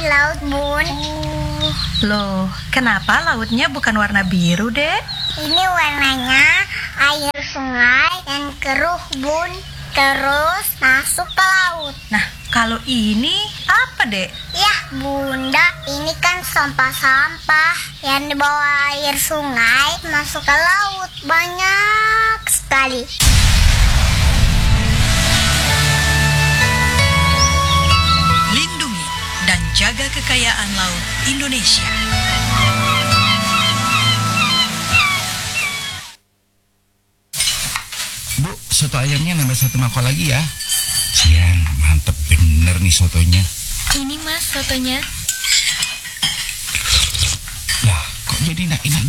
laut, Bun. Loh, kenapa lautnya bukan warna biru, Dek? Ini warnanya air sungai yang keruh, Bun. Terus masuk ke laut. Nah, kalau ini apa, Dek? Yah, Bunda, ini kan sampah-sampah yang dibawa air sungai masuk ke laut. Banyak sekali. Lindungi dan jaga kekayaan laut Indonesia. Bu, soto ayamnya nambah 1 mangkok lagi ya. Sian, mantep bener nih sotonya. Ini Mas sotonya. Lah, kok jadi enak-enak